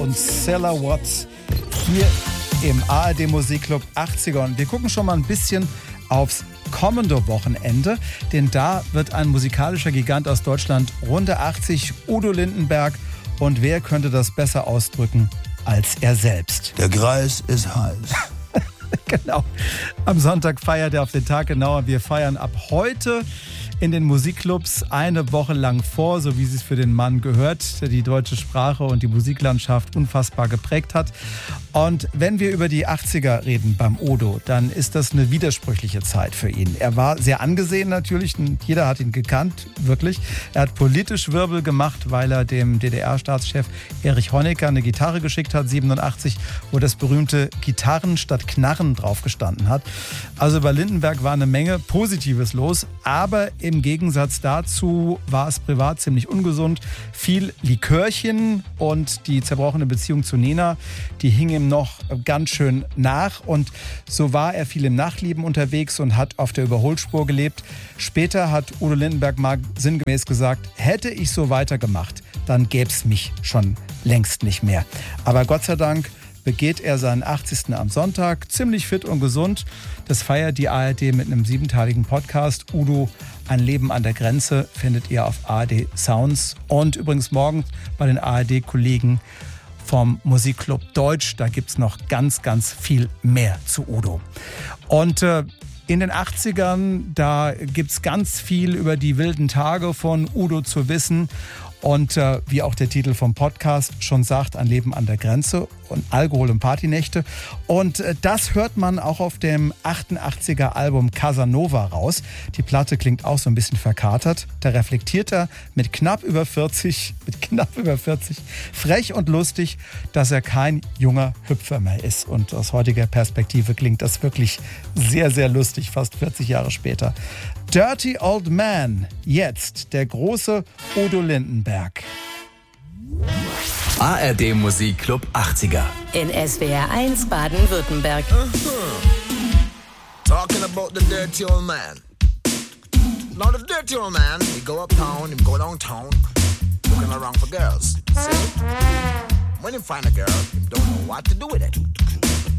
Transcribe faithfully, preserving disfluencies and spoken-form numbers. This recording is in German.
und Cilla Watts hier im A R D Musikclub achtziger. Und wir gucken schon mal ein bisschen aufs kommende Wochenende, denn da wird ein musikalischer Gigant aus Deutschland Runde achtzig, Udo Lindenberg. Und wer könnte das besser ausdrücken als er selbst? Der Greis ist heiß. Genau. Am Sonntag feiert er auf den Tag genauer. Wir feiern ab heute in den Musikclubs eine Woche lang vor, so wie es für den Mann gehört, der die deutsche Sprache und die Musiklandschaft unfassbar geprägt hat. Und wenn wir über die achtziger reden beim Udo, dann ist das eine widersprüchliche Zeit für ihn. Er war sehr angesehen natürlich, jeder hat ihn gekannt, wirklich. Er hat politisch Wirbel gemacht, weil er dem D D R-Staatschef Erich Honecker eine Gitarre geschickt hat, siebenundachtzig, wo das berühmte Gitarren statt Knarren drauf gestanden hat. Also bei Lindenberg war eine Menge Positives los, aber im Gegensatz dazu war es privat ziemlich ungesund. Viel Likörchen und die zerbrochene Beziehung zu Nena, die hing ihm noch ganz schön nach. Und so war er viel im Nachtleben unterwegs und hat auf der Überholspur gelebt. Später hat Udo Lindenberg mal sinngemäß gesagt, hätte ich so weitergemacht, dann gäbe es mich schon längst nicht mehr. Aber Gott sei Dank begeht er seinen achtzigsten am Sonntag, ziemlich fit und gesund. Das feiert die A R D mit einem siebenteiligen Podcast. Udo, ein Leben an der Grenze, findet ihr auf A R D Sounds. Und übrigens morgen bei den A R D-Kollegen vom Musikclub Deutsch. Da gibt es noch ganz, ganz viel mehr zu Udo. Und äh, in den achtzigern, da gibt es ganz viel über die wilden Tage von Udo zu wissen. Und äh, wie auch der Titel vom Podcast schon sagt, ein Leben an der Grenze und Alkohol- und Partynächte. Und äh, das hört man auch auf dem achtundachtziger Album Casanova raus. Die Platte klingt auch so ein bisschen verkatert. Da reflektiert er mit knapp über vierzig, mit knapp über vierzig, frech und lustig, dass er kein junger Hüpfer mehr ist. Und aus heutiger Perspektive klingt das wirklich sehr, sehr lustig, fast vierzig Jahre später. Dirty Old Man, jetzt der große Udo Lindenberg. A R D Musikclub achtziger. In S W R eins Baden-Württemberg. Uh-huh. Talking about the dirty old man. Now the dirty old man, he go uptown, he go downtown, looking around for girls. See? When he find a girl, he don't know what to do with it.